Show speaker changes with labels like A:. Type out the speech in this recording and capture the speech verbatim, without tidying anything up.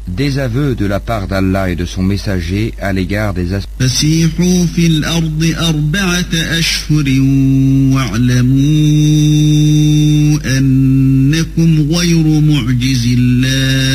A: désaveu de la part d'Allah et de son messager à l'égard des aspects.
B: فسيحوا في الأرض أربعة أشهر واعلموا أنكم غير معجز الله